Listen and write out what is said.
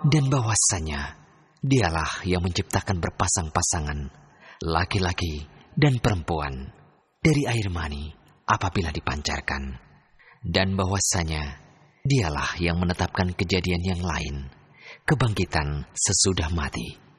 dan bahwasanya Dialah yang menciptakan berpasang-pasangan laki-laki dan perempuan dari air mani apabila dipancarkan, dan bahwasanya Dialah yang menetapkan kejadian yang lain, kebangkitan sesudah mati.